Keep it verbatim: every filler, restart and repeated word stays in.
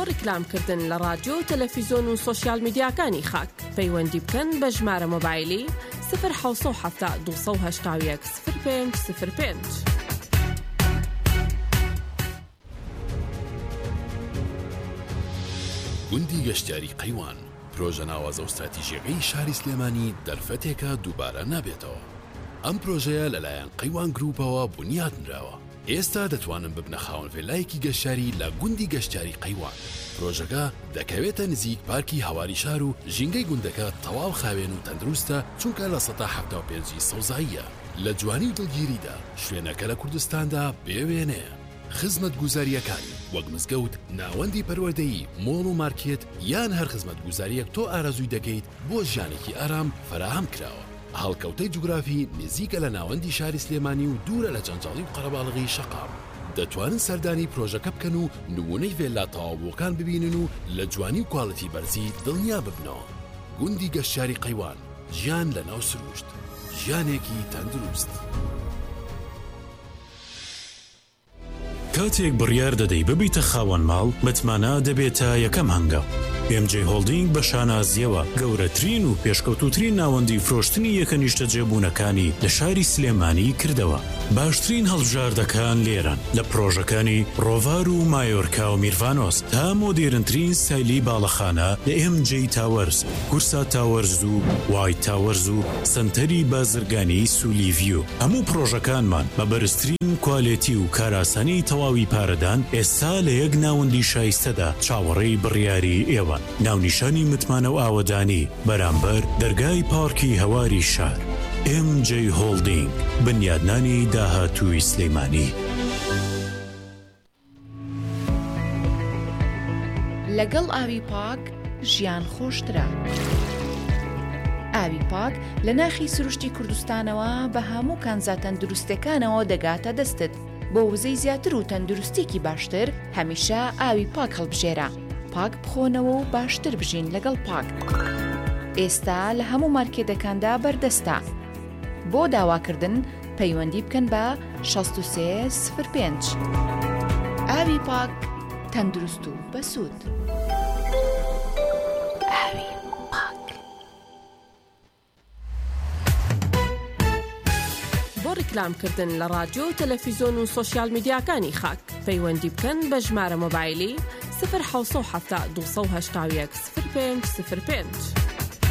ڕیکلامکردن لە رادیۆ تەلەڤیزۆن و سۆشیال میدیاکانی خاک پەیوەندی بکەن بە ژمارە مۆبایلی صفر حوت هەفتا دووسەد و هەشتا و یەک صفر پێنج صفر پێنج. گوندی گەشتیاری قەیوان پرۆژە ناوازە و استراتیژیەکەی شاری سلێمانی دەرفەتێکە دووبارە نابێتەوە. ئەم پرۆژەیە لەلایەن قەیوان گروپەوە بنیادنراوە. ئێستا دەتوانن ببنە خاوەن ڤێلایەکی گەشتیاری لە گوندی گەشتیاری قەیوان. پرۆژەکە دەکەوێتە نزیک پارکی هەواری شار و ژینگەی گوندەکە تەواو خاوێن و تەندروستە چونکە لە سەدا حەوتا و پێنجی سەوزاییە. لە جوانی و دڵگیریدا شوێنەکە لە کوردستاندا بێوێنەیە. خزمەت گوزاریەکانی وەک مزگەوت، ناوەندی پەروەردەیی، مۆڵ و مارکێت یان هەر خزمەت گوزاریەک تۆ ئارەزووی دەکەیت بۆ ژیانێکی ئارام فراهم کراوە. هەڵکەوتەی جوگرافی نزیکە لە ناوەندی شاری سلێمانی و دوورە لە جەنجاڵی و قەرەباڵغی شەقام. دەتوانن سەردانی پرۆژەکە بکەن و نمونەی ڤێلا تەواوبووەکان ببینن و لە جوانی و کواڵەتی بەرزی دڵنیا ببنەوە. گوندی گەشتیاری قەیوان، ژیان لە ناو سروشت، ژیانێکی تەندروست. کاتێک بڕیار دەدەی ببیتە خاوەن ماڵ متمانە دەبێتە یەکەم هەنگاو. ئێم جێ هۆڵدینگ بە شانازیەوە گەورەترین و پێشکەوتوترین ناوەندی فرۆشتنی یەکەنیشتە جێبوونەکانی لە شاری سلێمانی کردەوە. باشترین هەڵبژاردەکان لێران لە پرۆژەکانی ڕۆڤار و مایۆرکا و میرڤانۆس تا مۆدێرنترین سایلی باڵەخانە لە ئێم جێ تاوەرز، کورسا تاوەرز و وایت تاوەرز و سنتەری بازرگانی سولیڤیو. هەموو پرۆژەکانمان بە بەرزترین کوالێتی و کاراسانی تەواوی پارەدان ئێستا لە یەک ناوەندی شایستەدا چاوەڕێی بڕیاری ئێوە. ناونیشانی متمانە و ئاوەدانی بەرامبەر دەرگای پارکی هەواری شار. ئێم جێ هۆڵدینگ، بنیادنانی داهاتووی سلێمانی. لەگەڵ ئاوی پاک ژیان خۆشترە. ئاوی پاک لە ناخی سروشتی کوردستانەوە بە هەموو کانزا تەندروستەکانەوە دەگاتە دەستت. بۆ وزەی زیاتر و تەندروستێکی باشتر هەمیشە ئاوی پاک هەڵبژێرە. پاک بخۆنەوە و باشتر بژین لەگەڵ پاک. ئێستا لە هەموو مارکێتەکاندا بەردەستە. بۆ داواکردن پەیوەندی بکەن بە شەست و سێ صفر پێنج. ئاوی پاک تەندروست و بەسوود. ئاوی پاک. بۆ ڕیکلامکردن لە رادیۆ تەلەڤیزۆن و سۆشیال میدیاکانی خاک پەیوەندی بکەن بە ژمارە مۆبایلی صفر حوت هەفتا دووسەد و هەشتا و یەک صفر پێنج صفر پێنج.